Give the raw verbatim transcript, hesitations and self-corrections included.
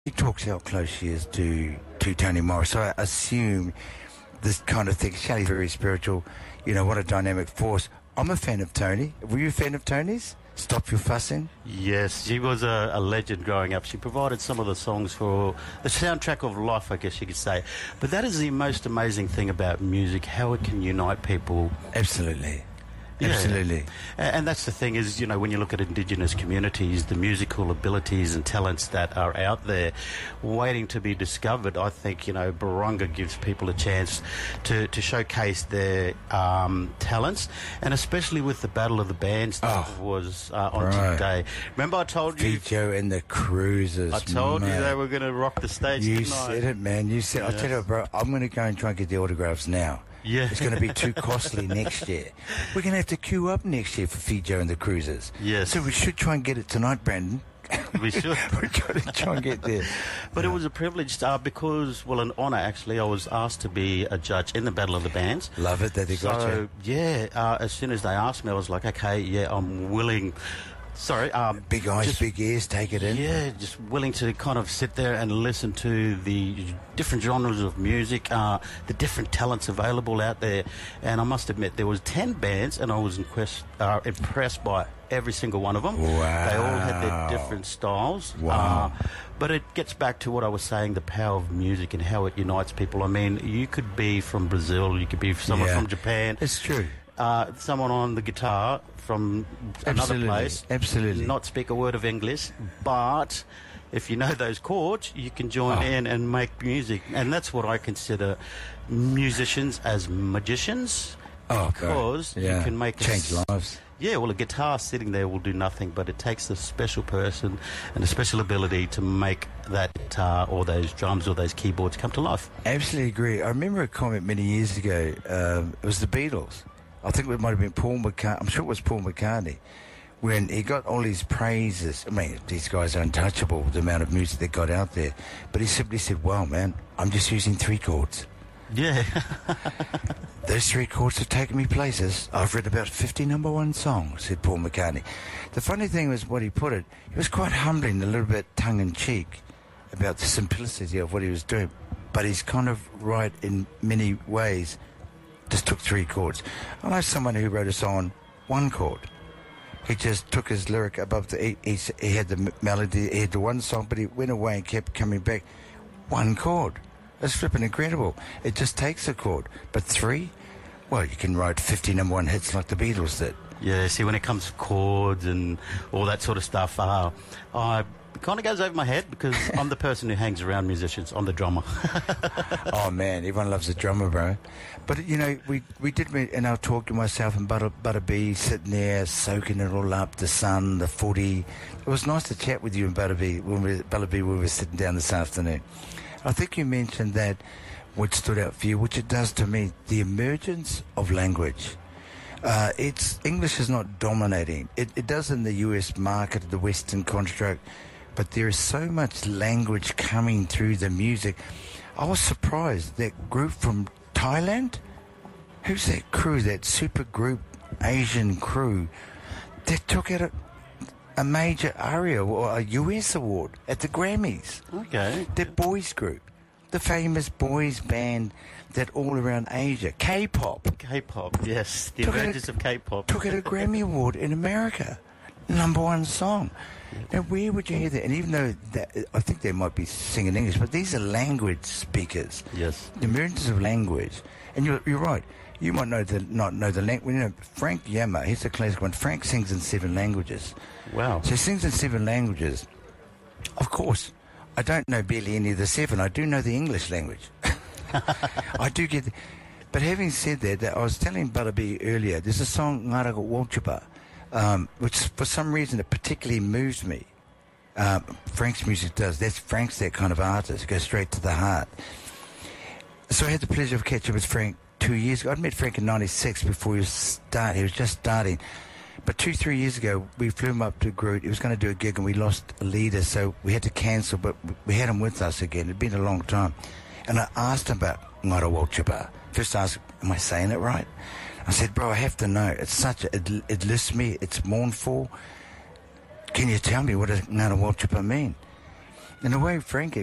She talks how close she is to, to Toni Morris. So I assume this kind of thing. Shelley's very spiritual. You know, what a dynamic force. I'm a fan of Toni. Were you a fan of Toni's? Stop Your Fussing? Yes, she was a, a legend growing up. She provided some of the songs for the soundtrack of life, I guess you could say. But that is the most amazing thing about music, how it can unite people. Absolutely. Yeah. Absolutely. And that's the thing is, you know, when you look at Indigenous communities, the musical abilities and talents that are out there waiting to be discovered, I think, you know, Barunga gives people a chance to, to showcase their um, talents, and especially with the Battle of the Bands that Oh, was uh, on right. today. Remember I told you... Fijo and the Cruisers. I told mate. you they were going to rock the stage You tonight. said it, man. You said, I'll Yes. tell you what, bro, I'm going to go and try and get the autographs now. Yeah. It's going to be too costly next year. We're going to have to queue up next year for Fijo and the Cruisers. Yes. So we should try and get it tonight, Brandon. We should. We've got to try and get there. But it was a privilege uh, because, well, an honour actually. I was asked to be a judge in the Battle of the Bands. Love it that they got So, you. yeah, uh, as soon as they asked me, I was like, okay, yeah, I'm willing. Sorry. Um, Big eyes, just- big ears, take it in. Yeah, just willing to kind of sit there and listen to the different genres of music, uh, the different talents available out there. And I must admit, there was ten bands, and I was impressed, uh, impressed by every single one of them. Wow. They all had their different styles. Wow. Uh, but it gets back to what I was saying, the power of music and how it unites people. I mean, you could be from Brazil, you could be someone Yeah. from Japan. It's true. Uh, someone on the guitar from another Absolutely. place. Absolutely. Not speak a word of English, but if you know those chords, you can join Oh. in and make music. And that's what I consider musicians as magicians. Oh, because God. Yeah. you can make a change s- lives. Yeah, well, a guitar sitting there will do nothing, but it takes a special person and a special ability to make that guitar or those drums or those keyboards come to life. Absolutely agree. I remember a comment many years ago. Um, it was the Beatles. I think it might have been Paul McCartney. I'm sure it was Paul McCartney. When he got all these praises. I mean, these guys are untouchable, the amount of music they got out there. But he simply said, wow, man, I'm just using three chords. Yeah. Those three chords have taken me places. I've read about fifty number one songs, said Paul McCartney. The funny thing was what he put it, it was quite humbling, a little bit tongue-in-cheek about the simplicity of what he was doing. But he's kind of right in many ways. Just took three chords. I know someone who wrote a song on one chord. He just took his lyric above the... He, he, he had the m- melody, he had the one song, but he went away and kept coming back. One chord. It's flipping incredible. It just takes a chord. But three? Well, you can write fifty number one hits like the Beatles did. Yeah, see, when it comes to chords and all that sort of stuff, uh, I, it kind of goes over my head because I'm the person who hangs around musicians. I'm the drummer. Oh, man, everyone loves a drummer, bro. But, you know, we we did meet, and I was talking to myself and Butter, Butterbee, sitting there, soaking it all up, the sun, the footy. It was nice to chat with you and Butterbee when we, Butterbee, when we were sitting down this afternoon. I think you mentioned that what stood out for you, which it does to me, the emergence of language. Uh, it's English is not dominating. It, it does in the U S market, the Western construct, but there is so much language coming through the music. I was surprised that group from Thailand. Who's that crew? That super group, Asian crew, that took out a, a major ARIA or a U S award at the Grammys. Okay. The boys group, the famous boys band that all around Asia, K-pop, K-pop, yes. The Took it a- emergence of K-pop. took out a Grammy award in America, number one song. Now, where would you hear that? And even though that, I think they might be singing English, but these are language speakers. Yes. The emergence of language, and you're, you're right. You might know the, not know the language. You know, Frank Yama, he's a classic one. Frank sings in seven languages. Wow. So he sings in seven languages. Of course, I don't know barely any of the seven. I do know the English language. I do get... The, but having said that, that, I was telling Butterbee earlier, there's a song, Ngara Walchipa, um, which for some reason it particularly moves me. Um, Frank's music does. That's Frank's that kind of artist. Goes straight to the heart. So I had the pleasure of catching up with Frank two years ago. I'd met Frank in ninety-six before he was start. He was just starting. But two, three years ago, we flew him up to Groot. He was going to do a gig, and we lost a leader, so we had to cancel. But we had him with us again. It'd been a long time. And I asked him about Ngara Walchipa. First I asked, am I saying it right? I said, bro, I have to know. It's such a, it, it lifts me. It's mournful. Can you tell me what does Ngara Walchipa mean? In a way, Frank